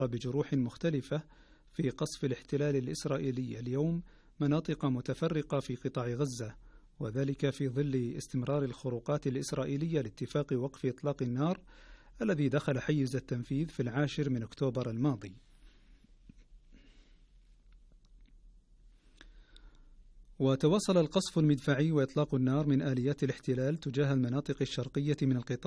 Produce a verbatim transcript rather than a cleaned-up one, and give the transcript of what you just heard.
بجروح مختلفة في قصف الاحتلال الإسرائيلي اليوم مناطق متفرقة في قطاع غزة، وذلك في ظل استمرار الخروقات الإسرائيلية لاتفاق وقف إطلاق النار الذي دخل حيز التنفيذ في العاشر من أكتوبر الماضي. وتواصل القصف المدفعي وإطلاق النار من آليات الاحتلال تجاه المناطق الشرقية من القطاع